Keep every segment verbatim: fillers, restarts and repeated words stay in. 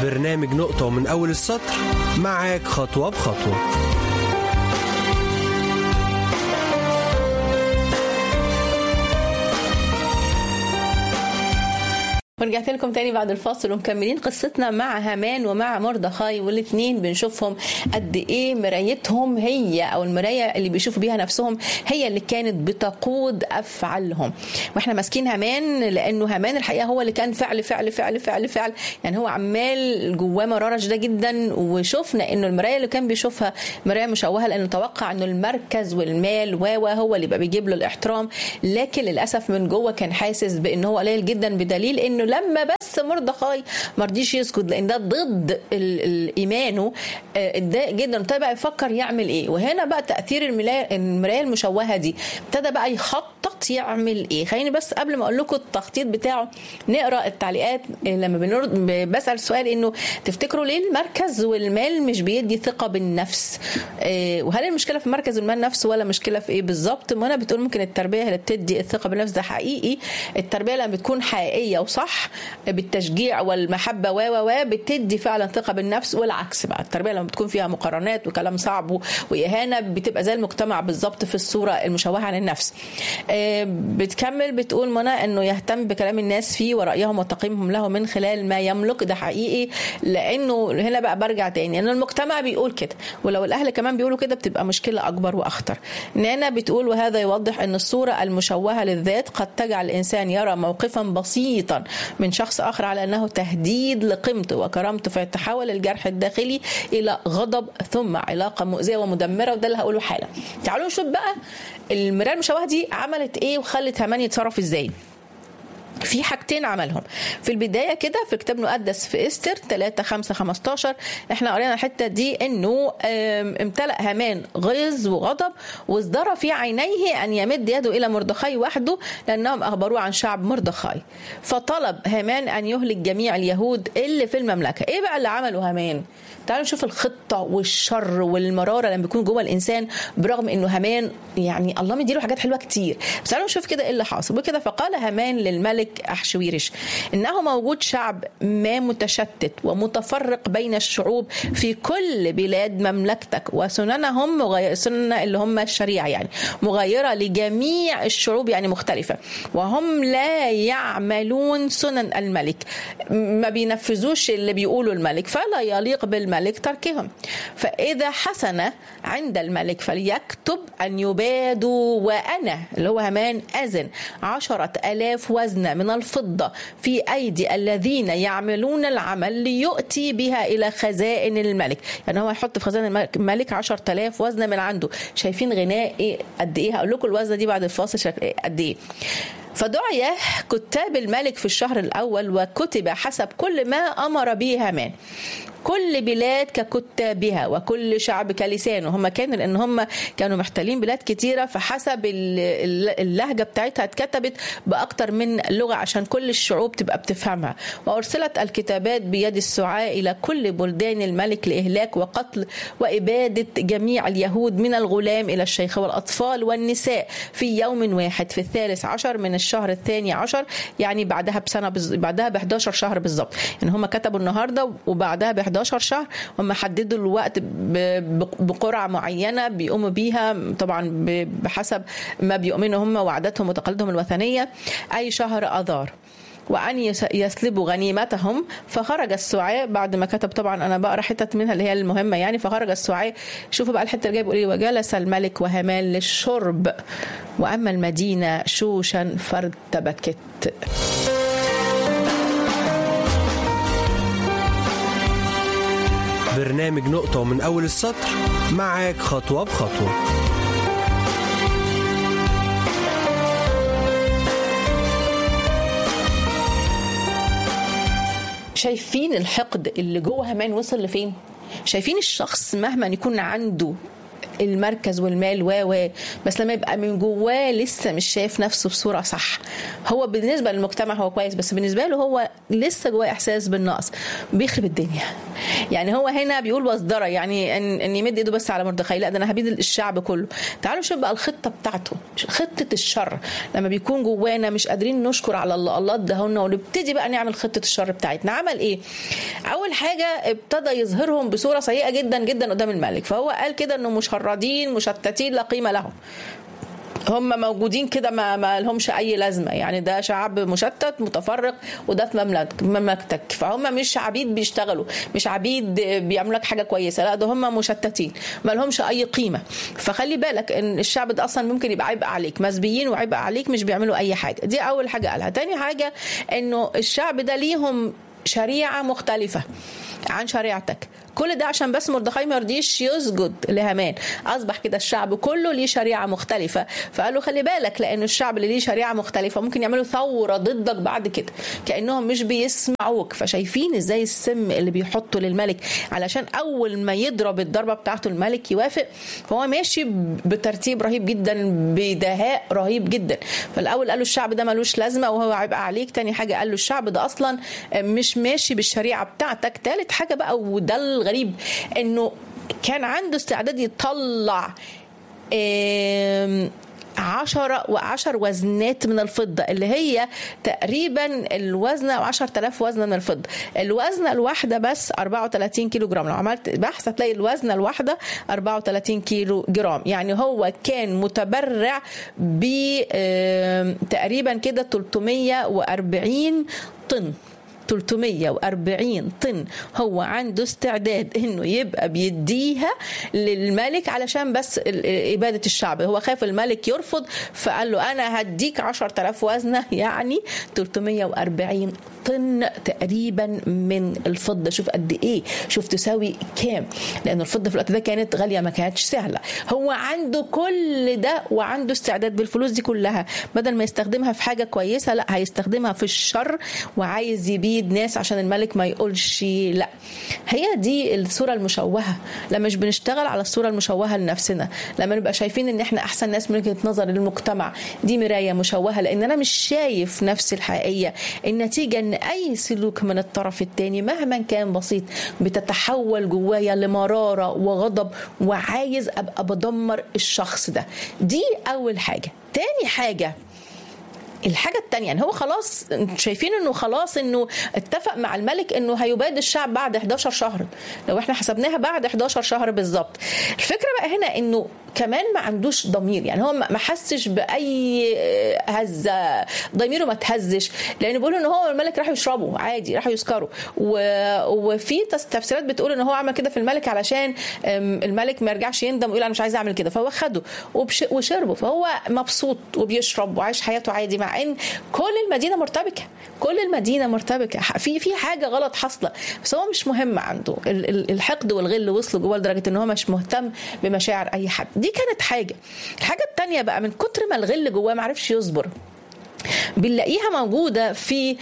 برنامج نقطة ومن أول السطر معاك خطوة بخطوة. ورجعت لكم تاني بعد الفاصل ومكملين قصتنا مع هامان ومع مردخاي، والاثنين بنشوفهم قد ايه مرايتهم هي او المرايه اللي بيشوفوا بيها نفسهم هي اللي كانت بتقود افعالهم. واحنا ماسكين هامان لانه هامان الحقيقه هو اللي كان فعل فعل فعل فعل فعل يعني هو عمال جواه مراره شديده جدا. وشفنا انه المرايه اللي كان بيشوفها مرايه مشوهه لانه توقع انه المركز والمال و هو اللي بقى بيجيب له الاحترام، لكن للاسف من جوه كان حاسس بانه هو قليل جدا، بدليل انه لما بس مردخاي ما رضيش يسكت لان ده ضد الايمانه اتضايق جدا، ابتدى بقى يفكر يعمل ايه. وهنا بقى تاثير المرايه المشوهه دي، ابتدى بقى يخطط يعمل ايه. خليني بس قبل ما اقول لكم التخطيط بتاعه نقرا التعليقات. لما بسال سؤال انه تفتكروا ليه المركز والمال مش بيدي ثقه بالنفس، وهل المشكله في المركز والمال نفسه ولا مشكله في ايه بالظبط؟ منى بتقول ممكن التربيه اللي بتدي الثقه بالنفس. ده حقيقي، التربيه لما بتكون حقيقيه وصح بالتشجيع والمحبه و و بتدي فعلا ثقه بالنفس، والعكس بقى التربيه لما بتكون فيها مقارنات وكلام صعب واهانه بتبقى زي المجتمع بالظبط في الصوره المشوهه عن النفس. بتكمل بتقول منى انه يهتم بكلام الناس فيه ورايهم وتقييمهم له من خلال ما يملك. ده حقيقي، لانه هنا بقى برجع تاني ان المجتمع بيقول كده، ولو الاهل كمان بيقولوا كده بتبقى مشكله اكبر واخطر. نانا بتقول وهذا يوضح ان الصوره المشوهه للذات قد تجعل الانسان يرى موقفا بسيطا من شخص آخر على أنه تهديد لقيمته وكرامته، فيتحول الجرح الداخلي إلى غضب ثم علاقة مؤذية ومدمرة. وده اللي هقوله حالا. تعالوا نشوف بقى المراية المشوهة دي عملت إيه وخلت هامان يتصرف إزاي. في حاجتين عملهم في البداية كده في كتاب مقدس في إستر ثلاثة خمسة خمستاشر. احنا قرينا الحتة دي انه امتلأ هامان غيظ وغضب وازدرى في عينيه ان يمد يده الى مردخاي وحده لانهم اخبروه عن شعب مردخاي، فطلب هامان ان يهلك جميع اليهود اللي في المملكة. ايه بقى اللي عمله هامان؟ تعالوا نشوف الخطة والشر والمرارة لما بيكون جوه الانسان، برغم انه هامان يعني الله مديله حاجات حلوة كتير. بس تعالوا نشوف كده ايه اللي حاصل. وكده فقال هامان للملك أحشويرش إنه موجود شعب ما متشتت ومتفرق بين الشعوب في كل بلاد مملكتك، وسننهم مغيرة، سنن اللي هم الشريعة يعني مغيرة لجميع الشعوب يعني مختلفة، وهم لا يعملون سنن الملك، ما بينفذوش اللي بيقولوا الملك، فلا يليق بالملك تركهم. فإذا حسن عند الملك فليكتب أن يبادوا، وأنا اللي هو هامان أذن عشرة ألاف وزنة من الفضة في أيدي الذين يعملون العمل ليؤتي بها إلى خزائن الملك. يعني هو يحط في خزائن الملك عشرة آلاف وزنة من عنده. شايفين غناء إيه قد إيه؟ هقول لكم الوزنة دي بعد الفاصل قد إيه. فدعي كتاب الملك في الشهر الأول وكتب حسب كل ما أمر به هامان، كل بلاد ككتابها وكل شعب كلسانه. هم كانوا لأن هم كانوا محتلين بلاد كتيرة، فحسب اللهجة بتاعتها اتكتبت بأكتر من لغة عشان كل الشعوب تبقى بتفهمها. وأرسلت الكتابات بيد السعاء إلى كل بلدان الملك لإهلاك وقتل وإبادة جميع اليهود من الغلام إلى الشيخ والأطفال والنساء في يوم واحد في الثالث عشر من الشهر الثاني عشر، يعني بعدها بسنة بز... بعدها ب إحدى عشر شهر بالظبط. يعني هم كتبوا النهاردة وبعدها ب إحدى عشر شهر، هم حددوا الوقت بقرعة معينة بيقوموا بيها طبعا بحسب ما بيؤمنوا هم وعاداتهم وتقاليدهم الوثنية، أي شهر أذار، وأن يسلبوا غنيمتهم. فخرج السعاء بعد ما كتب، طبعا أنا بقرأ حتة منها اللي هي المهمة يعني. فخرج السعاء، شوفوا بقى الحتة اللي جاي بيقول إيه: وجلس الملك وهامان للشرب، وأما المدينة شوشا فارتبكت. برنامج نقطة ومن أول السطر معاك خطوة بخطوة. شايفين الحقد اللي جوه هامان وصل لفين؟ شايفين الشخص مهما يكون عنده المركز والمال و و بس لما يبقى من جواه لسه مش شايف نفسه بصورة صح. هو بالنسبة للمجتمع هو كويس، بس بالنسبة له هو لسه جواه إحساس بالنقص، بيخرب الدنيا. يعني هو هنا بيقول وصدرة، يعني ان, إن يمد ايده بس على مردخاي، لا ده انا هبيد الشعب كله. تعالوا شوف بقى الخطة بتاعته، خطة الشر لما بيكون جوانا مش قادرين نشكر على الله الله اداهولنا، ونبتدي بقى نعمل خطة الشر بتاعتنا. عمل ايه؟ اول حاجة ابتدى يظهرهم بصورة سيئة جدا جدا قدام الملك. فهو قال كده انه مشردين مشتتين لا قيمة لهم، هم موجودين كده ما, ما لهمش اي لازمه. يعني ده شعب مشتت متفرق وده في مملكتك، فهم مش عبيد بيشتغلوا، مش عبيد بيعملوا لك حاجه كويسه، لا ده هم مشتتين ما لهمش اي قيمه. فخلي بالك ان الشعب ده اصلا ممكن يبقى عبء عليك، مسبيين وعبء عليك، مش بيعملوا اي حاجه. دي اول حاجه قالها. تاني حاجه انه الشعب ده ليهم شريعه مختلفه عن شريعتك. كل ده عشان بس مردخاي ما يرضيش يسجد لهامان. اصبح كده الشعب كله ليه شريعه مختلفه، فقالوا خلي بالك لان الشعب اللي ليه شريعه مختلفه ممكن يعملوا ثوره ضدك بعد كده، كانهم مش بيسمعوك. فشايفين ازاي السم اللي بيحطه للملك علشان اول ما يضرب الضربه بتاعته الملك يوافق. فهو ماشي بترتيب رهيب جدا، بدهاء رهيب جدا. فالاول قالوا الشعب ده ملوش لازمه وهو عبء عليك. تاني حاجه قالوا الشعب ده اصلا مش ماشي بالشريعه بتاعتك. تالت حاجه بقى وده غريب انه كان عنده استعداد يطلع عشرة وعشر وزنات من الفضة، اللي هي تقريبا الوزنة وعشر تلاف وزنة من الفضة. الوزنة الواحدة بس أربعة وثلاثين كيلو جرام. لو عملت بحث هتلاقي الوزنة الواحدة أربعة وثلاثين كيلو جرام. يعني هو كان متبرع ب تقريبا كده ثلاثمية وأربعين طن. ثلاثمية وأربعين طن هو عنده استعداد انه يبقى بيديها للملك علشان بس إبادة الشعب. هو خاف الملك يرفض فقال له انا هديك عشرة آلاف وزنة، يعني ثلاثمية وأربعين طن تقريبا من الفضة. شوف قد ايه، شوف تساوي كام، لان الفضة في الوقت ده كانت غالية ما كانتش سهلة. هو عنده كل ده وعنده استعداد بالفلوس دي كلها بدل ما يستخدمها في حاجة كويسة، لا هيستخدمها في الشر وعايز يبيد ناس عشان الملك ما يقولش لا. هي دي الصورة المشوهة. لما مش بنشتغل على الصورة المشوهة لنفسنا، لما نبقى شايفين ان احنا احسن ناس من وجهة نظر للمجتمع، دي مراية مشوهة، لان انا مش شايف نفسي الحقيقية. النتيجة ان اي سلوك من الطرف الثاني مهما كان بسيط بتتحول جوايا لمرارة وغضب، وعايز ابقى بدمر الشخص ده. دي اول حاجة. تاني حاجة الحاجة التانية، يعني هو خلاص شايفين انه خلاص انه اتفق مع الملك انه هيباد الشعب بعد إحدى عشر شهر. لو احنا حسبناها بعد إحدى عشر شهر بالظبط. الفكرة بقى هنا انه كمان ما عندوش ضمير، يعني هو ما حسش باي هزه، ضميره ما تهزش، لان بيقولوا ان هو الملك راح يشربوا عادي، راح يسكروا. وفي تفسيرات بتقول ان هو عمل كده في الملك علشان الملك ما يرجعش يندم ويقول انا مش عايز اعمل كده، فهو خده وشربه، فهو مبسوط وبيشرب وعايش حياته عادي، مع ان كل المدينه مرتبكه، كل المدينه مرتبكه، في في حاجه غلط حاصله. بس هو مش مهم عنده، الحقد والغل وصلوا جوه لدرجه ان هو مش مهتم بمشاعر اي حد. دي كانت حاجة. الحاجة التانية بقى، من كتر ما الغل جواه معرفش يصبر. بنلاقيها موجودة في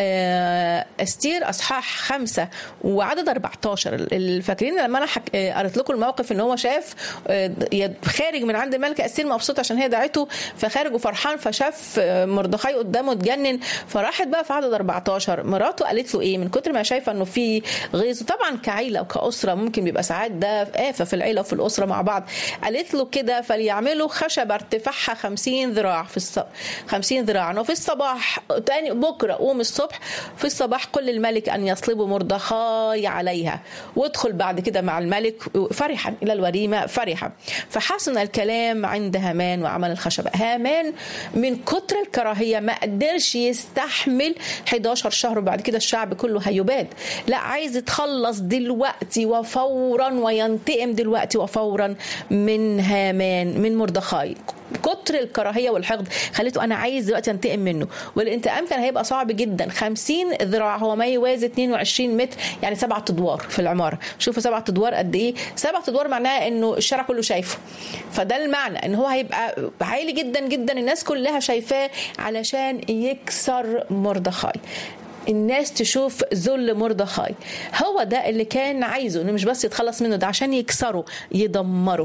استير أصحاح خمسة وعدد أربعتاشر. الفاكرين لما أنا حك... قرأت لكم الموقف إن هو شاف خارج من عند الملكة استير مبسوط عشان هي دعته، فخارج وفرحان، فشاف مردخاي قدامه اتجنن. فراحت بقى في عدد أربعتاشر مراته قالت له إيه، من كتر ما شايفة إنه في غيظ، طبعا كعيلة وكأسرة ممكن بيبقى ساعات ده آفة في العيلة وفي الأسرة مع بعض، قالت له كده فليعملوا خشبة ارتفاعها خمسين ذراع في الص... خمسين ذراع، وفي الصباح تاني بكرة قوم الصبح في الصباح كل الملك أن يصلبوا مردخاي عليها، وادخل بعد كده مع الملك فرحا إلى الوريمة فرحا. فحسن الكلام عند هامان وعمل الخشبة. هامان من كتر الكراهية ما قدرش يستحمل إحدى عشر شهر وبعد كده الشعب كله هيباد، لا عايز يتخلص دلوقتي وفورا وينتقم دلوقتي وفورا من هامان من مردخاي. كتر الكراهية والحقد خليته أنا عايز دلوقتي أنتقم منه، والانتقام كان هيبقى صعب جدا. خمسين ذراع هو ما يوازي اتنين وعشرين متر، يعني سبعة أدوار في العمارة. شوفوا سبعة أدوار قد إيه، سبعة أدوار معناها إنه الشارع كله شايفه، فده المعنى إن هو هيبقى عالي جدا جدا، الناس كلها شايفاه علشان يكسر مردخاي، الناس تشوف ذل مردخاي. هو ده اللي كان عايزه، إنه مش بس يتخلص منه، ده عشان يكسره يدمره.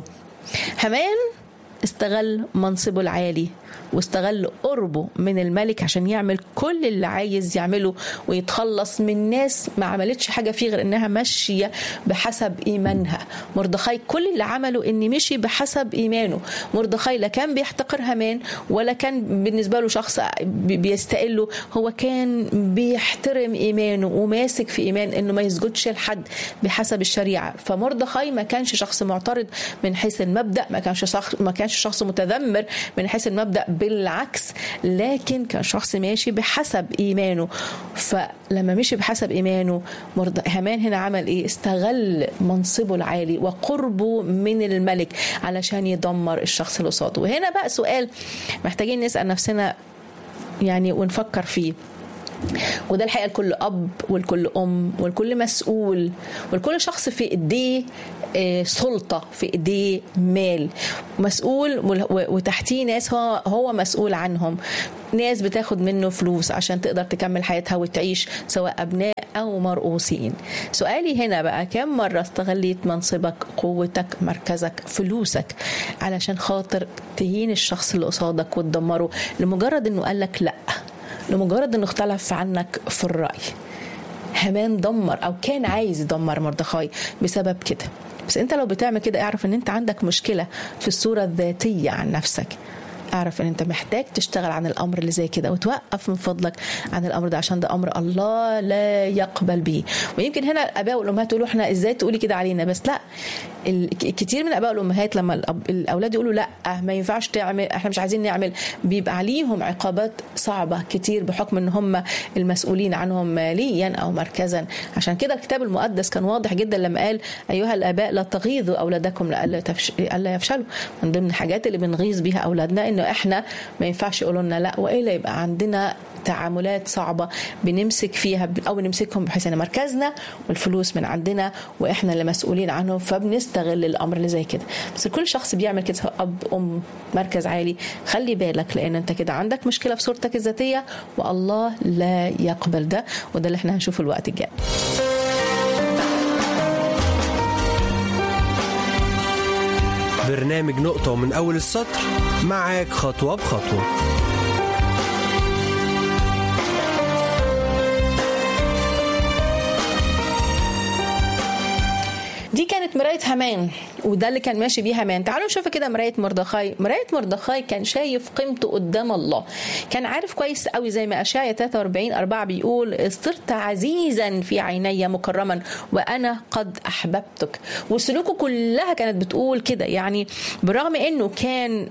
هامان استغل منصبه العالي واستغل قربه من الملك عشان يعمل كل اللي عايز يعمله ويتخلص من ناس ما عملتش حاجة فيه غير انها ماشية بحسب ايمانها. مردخاي كل اللي عمله ان مشي بحسب ايمانه. مردخاي لا كان بيحتقر هامان ولا كان بالنسبة له شخص بيستقله، هو كان بيحترم ايمانه وماسك في ايمان انه ما يسجدش لحد بحسب الشريعة. فمردخاي ما كانش شخص معترض من حيث المبدأ، ما كانش شخص ما كانش شخص متذمر من حيث المبدأ، بالعكس، لكن كان شخص ماشي بحسب إيمانه. فلما مشي بحسب إيمانه هامان هنا عمل إيه؟ استغل منصبه العالي وقربه من الملك علشان يدمر الشخص اللي قصاده. وهنا بقى سؤال محتاجين نسأل نفسنا يعني ونفكر فيه، وده الحقيقة لكل أب والكل أم والكل مسؤول والكل شخص في إيديه سلطة، في إيديه مال، مسؤول وتحتيه ناس هو هو مسؤول عنهم، ناس بتاخد منه فلوس عشان تقدر تكمل حياتها وتعيش، سواء أبناء أو مرؤوسين. سؤالي هنا بقى، كم مرة استغليت منصبك، قوتك، مركزك، فلوسك علشان خاطر تهين الشخص اللي قصادك وتدمره لمجرد إنه قالك لأ، لمجرد انه اختلف عنك في الرأي؟ هامان دمر او كان عايز يدمر مردخاي بسبب كده. بس انت لو بتعمل كده اعرف ان انت عندك مشكلة في الصورة الذاتية عن نفسك. اعرف ان انت محتاج تشتغل عن الامر اللي زي كده وتوقف من فضلك عن الامر ده، عشان ده امر الله لا يقبل به. ويمكن هنا الاباء والامهات يقولوا احنا ازاي تقولي كده علينا، بس لا، كتير من الاباء والامهات لما الاولاد يقولوا لا ما ينفعش تعمل، احنا مش عايزين نعمل، بيبقى عليهم عقابات صعبه كتير بحكم ان هم المسؤولين عنهم ماليا او مركزا. عشان كده الكتاب المقدس كان واضح جدا لما قال ايها الاباء لا تغيظوا اولادكم لئلا يفشلوا. من ضمن الحاجات اللي بنغيظ بيها اولادنا انه احنا ما ينفعش يقولوا لنا لا، والا يبقى عندنا تعاملات صعبة بنمسك فيها أو بنمسكهم بحيث أن مركزنا والفلوس من عندنا وإحنا اللي مسؤولين عنهم، فبنستغل الأمر اللي زي كده. بس كل شخص بيعمل كده، أب أم مركز عالي، خلي بالك، لأن أنت كده عندك مشكلة في صورتك الذاتية والله لا يقبل ده. وده اللي احنا هنشوفه الوقت الجاي. برنامج نقطة من أول السطر معاك خطوة بخطوة. دي كانت مراية هامان وده اللي كان ماشي بيه هامان. تعالوا نشوف كده مراية مردخاي. مراية مردخاي كان شايف قيمته قدام الله، كان عارف كويس قوي زي ما أشعياء ثلاثة وأربعين أربعة بيقول صرت عزيزا في عيني مكرما وأنا قد أحببتك. وسلوكه كلها كانت بتقول كده. يعني برغم أنه كان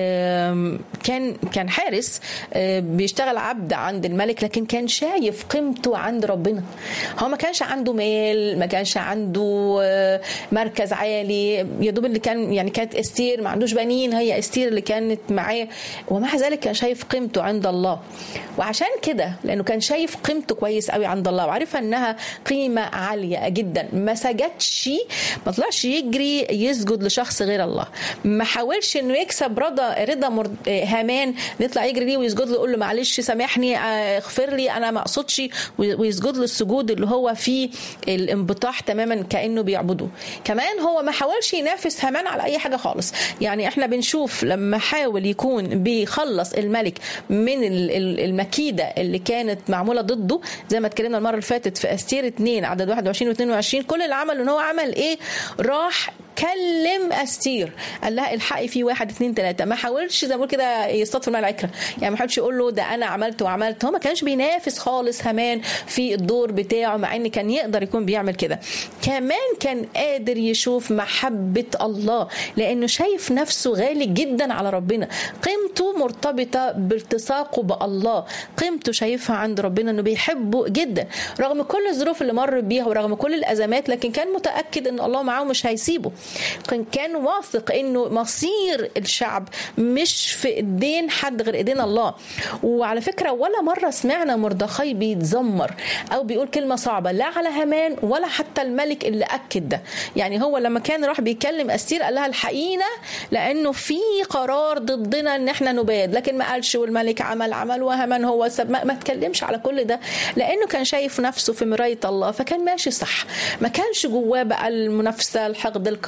كان كان حارس بيشتغل عبد عند الملك، لكن كان شايف قيمته عند ربنا. هو ما كانش عنده مال، ما كانش عنده مركز عالي، يا دوب اللي كان يعني كانت استير ما عندوش بنين، هي استير اللي كانت معاه، ومع ذلك كان شايف قيمته عند الله. وعشان كده لانه كان شايف قيمته كويس قوي عند الله وعارفه انها قيمه عاليه جدا، ما سجدش، ما طلعش يجري يسجد لشخص غير الله، ما حاولش انه يكسب رضا رضا هامان يطلع يجري ليه ويسجد له، يقول له معلش سامحني اغفر لي انا ما اقصدش، ويسجد له السجود اللي هو فيه الانبطاح تماما كانه بيعبده. كمان هو ما حاولش ينافس هامان على اي حاجه خالص. يعني احنا بنشوف لما حاول يكون بيخلص الملك من المكيده اللي كانت معموله ضده، زي ما اتكلمنا المره اللي فاتت في استير اتنين عدد واحد وعشرين واثنين وعشرين، كل اللي عمله ان هو عمل ايه؟ راح كلم استير قال لها الحقي في واحد اتنين تلاته. ما حاولش زي ما كده يصطاد في الماء العكره، يعني ما حاولش يقول له ده انا عملت وعملت. هو ما كانش بينافس خالص هامان في الدور بتاعه، مع ان كان يقدر يكون بيعمل كده. كمان كان قادر يشوف محبه الله لانه شايف نفسه غالي جدا على ربنا، قيمته مرتبطه بالتصاقه بالله، قيمته شايفها عند ربنا انه بيحبه جدا رغم كل الظروف اللي مر بيها ورغم كل الازمات، لكن كان متاكد ان الله معاه مش هيسيبه. كان واثق انه مصير الشعب مش في ايدين حد غير ايدين الله. وعلى فكره ولا مره سمعنا مردخاي بيتذمر او بيقول كلمه صعبه لا على هامان ولا حتى الملك اللي اكد ده. يعني هو لما كان راح بيكلم استير قال لها الحقينا لانه في قرار ضدنا ان احنا نباد، لكن ما قالش والملك عمل عمل وهامان هو سب، ما, ما تكلمش على كل ده لانه كان شايف نفسه في مرايه الله، فكان ماشي صح، ما كانش جواه بقى المنافسه، الحقد، الكراهيه،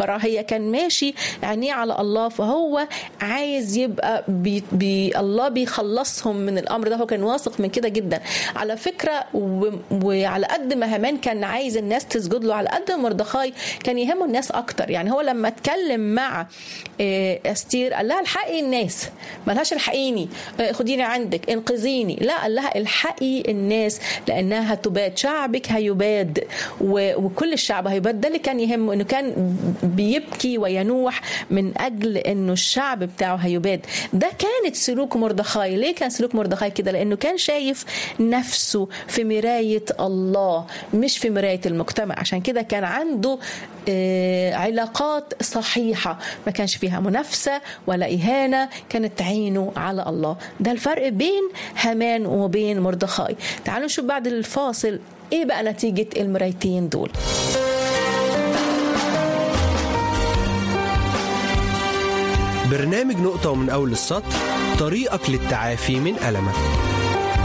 الكراهية، كان ماشي عينيه على الله، فهو عايز يبقى بي بي الله بيخلصهم من الأمر ده. هو كان واثق من كده جدا على فكرة. وعلى قد ما هامان كان عايز الناس تسجد له، على قد مردخاي كان يهمه الناس أكتر. يعني هو لما اتكلم مع أستير قال لها الحقي الناس، ملهاش الحقيني خديني عندك انقذيني، لا، قال لها الحقي الناس لأنها هتباد، شعبك هيباد وكل الشعب هيباد. ده اللي كان يهمه، انه كان بيبكي وينوح من اجل انه الشعب بتاعه هيباد. ده كانت سلوك مردخاي. ليه كان سلوك مردخاي كده؟ لانه كان شايف نفسه في مراية الله مش في مراية المجتمع. عشان كده كان عنده علاقات صحيحة ما كانش فيها منافسة ولا إهانة، كانت عينه على الله. ده الفرق بين هامان وبين مردخاي. تعالوا نشوف بعد الفاصل ايه بقى نتيجة المرايتين دول. برنامج نقطة ومن أول السطر، طريقك للتعافي من ألمك.